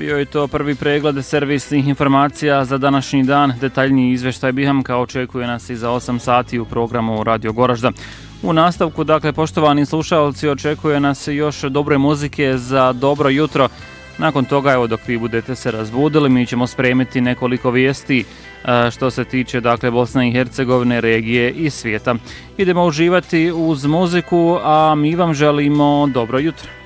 Bio je to prvi pregled servisnih informacija za današnji dan. Detaljniji izvještaj Bihamka očekuje nas i za 8 sati u programu Radio Goražda. U nastavku, dakle, poštovani slušalci, očekuje nas još dobre muzike za dobro jutro. Nakon toga, evo, dok vi budete se razbudili, mi ćemo spremiti nekoliko vijesti što se tiče, dakle, Bosne i Hercegovine, regije i svijeta. Idemo uživati uz muziku, a mi vam želimo dobro jutro.